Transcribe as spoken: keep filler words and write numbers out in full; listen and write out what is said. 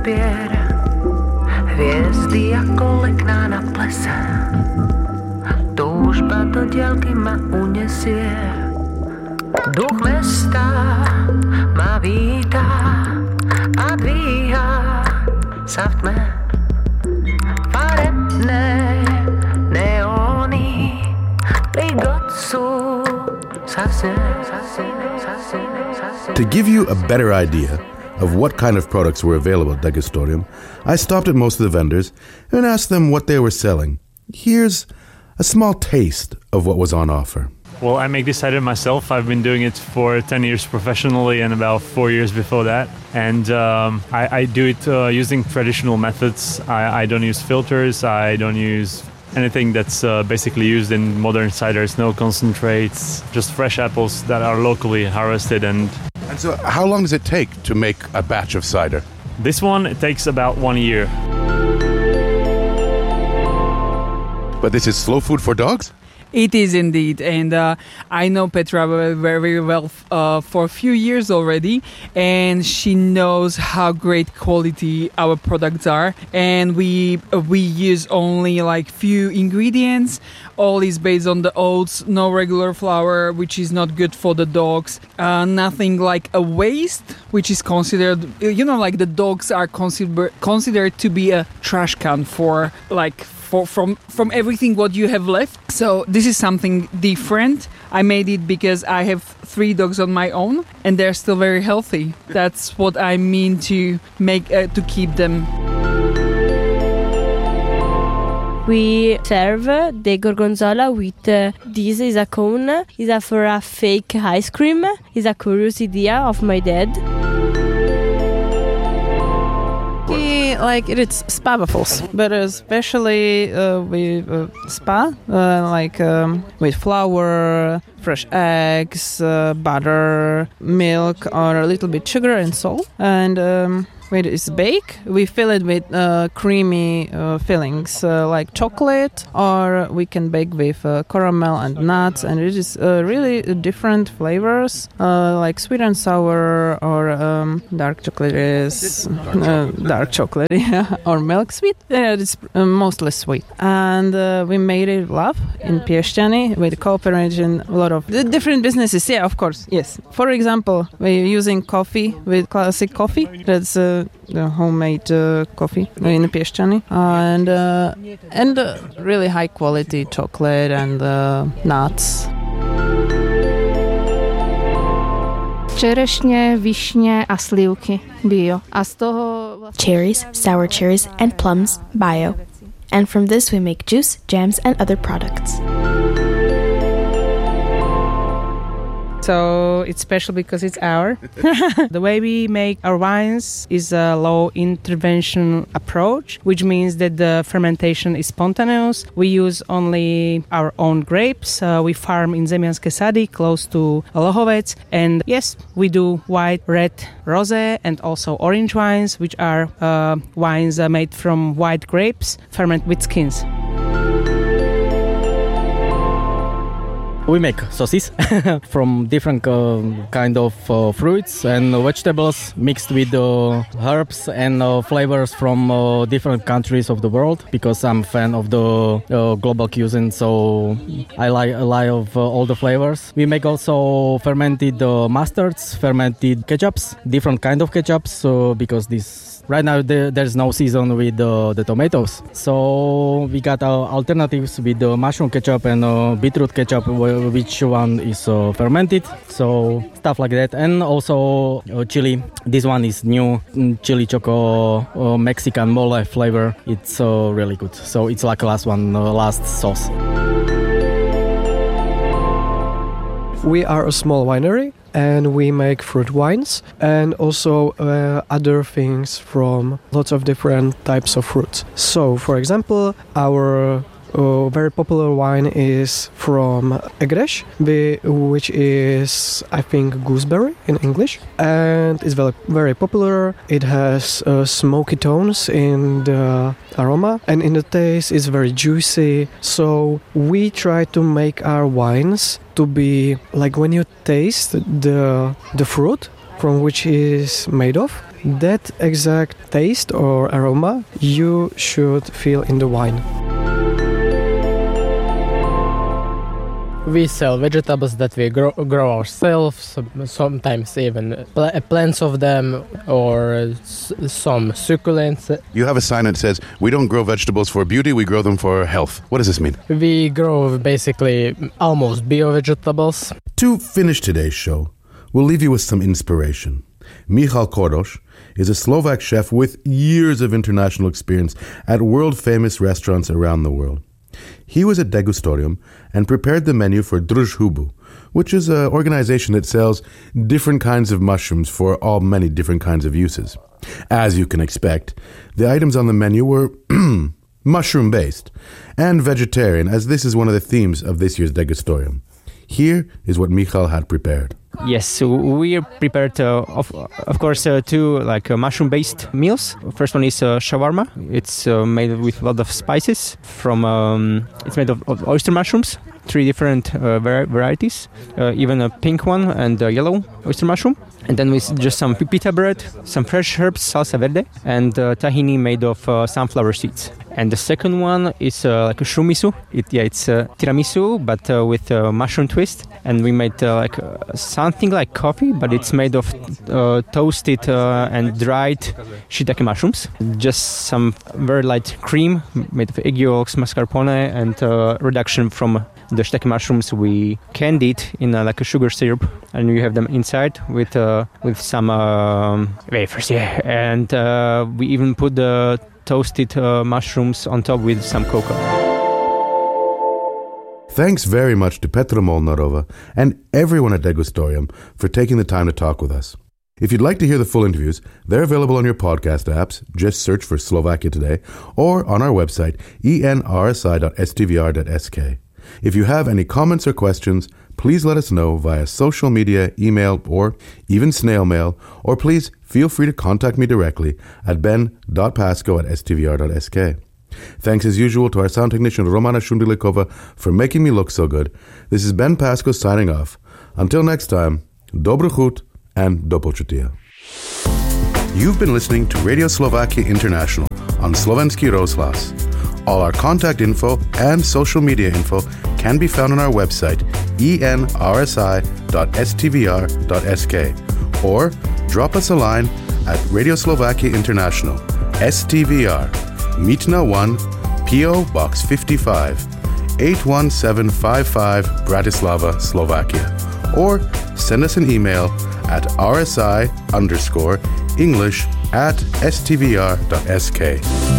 papier, hviezdy ako lekná na plese. Túžba do diaľky ma unesie. Duch mesta ma vítá a dvíha sa v tme. Farebné neóny ligotcu sa sne, sa sne, sa sne, sa sne. To give you a better idea of what kind of products were available at Degustorium, I stopped at most of the vendors and asked them what they were selling. Here's a small taste of what was on offer. Well, I make this cider myself. I've been doing it for ten years professionally and about four years before that. And um, I, I do it uh, using traditional methods. I, I don't use filters. I don't use anything that's uh, basically used in modern ciders. No concentrates, just fresh apples that are locally harvested. And, and so how long does it take to make a batch of cider? This one, it takes about one year. But this is slow food for dogs? It is indeed, and uh, I know Petra very, very well uh, for a few years already, and she knows how great quality our products are. And we uh, we use only like few ingredients. All is based on the oats, no regular flour, which is not good for the dogs. Uh, nothing like a waste, which is considered, you know, like the dogs are consider- considered to be a trash can for like. For, from from everything what you have left. So this is something different. I made it because I have three dogs on my own and they're still very healthy. That's what I mean to make uh, to keep them. We serve the gorgonzola with uh, this is a cone, is a for a fake ice cream, is a curious idea of my dad. Like it's spa waffles, but especially uh, with uh, spa, uh, like um, with flour, fresh eggs, uh, butter, milk, or a little bit sugar and salt. And um, when it's baked, we fill it with uh, creamy uh, fillings uh, like chocolate, or we can bake with uh, caramel and nuts. And it is uh, really different flavors, uh, like sweet and sour, or um, dark chocolate is uh, dark chocolate, yeah, or milk sweet. Yeah, it's uh, mostly sweet. And uh, we made it love in Piešťany with cooperation a lot of the different businesses. Yeah, of course, yes. For example, we're using coffee with classic coffee. That's uh, the homemade uh, coffee in Piešťany, and uh, and uh, really high quality chocolate and uh, nuts. Čerešně, višně a slivky bio. A z toho cherries, sour cherries and plums bio. And from this we make juice, jams and other products. So it's special because it's our. The way we make our wines is a low intervention approach, which means that the fermentation is spontaneous. We use only our own grapes. Uh, we farm in Zemianske Sady, close to Lohovec. And yes, we do white, red, rosé, and also orange wines, which are uh, wines uh, made from white grapes, fermented with skins. We make sauces from different uh, kind of uh, fruits and vegetables mixed with uh, herbs and uh, flavors from uh, different countries of the world, because I'm a fan of the uh, global cuisine, so I like a lot of uh, all the flavors. We make also fermented uh, mustards, fermented ketchups, different kind of ketchups, uh, because this right now there, there's no season with uh, the tomatoes, so we got uh, alternatives with the mushroom ketchup and uh, beetroot ketchup, which one is uh, fermented, so stuff like that. And also uh, chili, this one is new chili choco uh, Mexican mole flavor. It's uh, really good, so it's like last one, uh, last sauce. We are a small winery and we make fruit wines and also uh, other things from lots of different types of fruits. So, for example, our uh, very popular wine is from Egreš, which is, I think, gooseberry in English, and it's very, very popular. It has uh, smoky tones in the aroma, and in the taste it's very juicy. So we try to make our wines to be like when you taste the the fruit from which it is made of, that exact taste or aroma you should feel in the wine. We sell vegetables that we grow, grow ourselves, sometimes even pl- plants of them, or s- some succulents. You have a sign that says, we don't grow vegetables for beauty, we grow them for health. What does this mean? We grow basically almost bio-vegetables. To finish today's show, we'll leave you with some inspiration. Michal Kordoš is a Slovak chef with years of international experience at world-famous restaurants around the world. He was at Degustorium and prepared the menu for Družhubu, which is an organization that sells different kinds of mushrooms for all many different kinds of uses. As you can expect, the items on the menu were mushroom-based and vegetarian, as this is one of the themes of this year's Degustorium. Here is what Michal had prepared. Yes, so we prepared, uh, of, of course, uh, two like uh, mushroom-based meals. First one is uh, shawarma. It's uh, made with a lot of spices. From um, it's made of, of oyster mushrooms, three different uh, var- varieties, uh, even a pink one and a yellow oyster mushroom. And then with just some pita bread, some fresh herbs, salsa verde, and uh, tahini made of uh, sunflower seeds. And the second one is uh, like a shumisu. It, yeah, it's uh, tiramisu, but uh, with a mushroom twist. And we made uh, like uh, something like coffee, but it's made of uh, toasted uh, and dried shiitake mushrooms. Just some very light cream made of egg yolks, mascarpone, and uh, reduction from the shiitake mushrooms. We candied in uh, like a sugar syrup, and you have them inside with uh, with some uh, wafers. Yeah, and uh, we even put the toasted uh, mushrooms on top with some cocoa. Thanks very much to Petra Molnarova and everyone at Degustorium for taking the time to talk with us. If you'd like to hear the full interviews, they're available on your podcast apps. Just search for Slovakia Today, or on our website, e n r s i dot s t v r dot s k. If you have any comments or questions, please let us know via social media, email, or even snail mail, or please feel free to contact me directly at ben dot pasco at s t v r dot s k. Thanks as usual to our sound technician Romana Shundilikova for making me look so good. This is Ben Pasco signing off. Until next time, dobro chut and do počutia. You've been listening to Radio Slovakia International on Slovenský rozhlas. All our contact info and social media info can be found on our website e n r s i dot s t v r dot s k, or drop us a line at Radio Slovakia International, S T V R, Mítna one, P O Box fifty-five, eight one seven five five, Bratislava, Slovakia. Or send us an email at rsi underscore English at s t v r dot s k.